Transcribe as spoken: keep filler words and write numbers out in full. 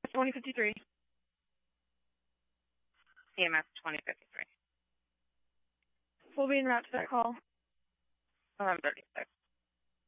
twenty fifty-three. C M S twenty fifty-three. We'll be en route to that call. eleven thirty-six.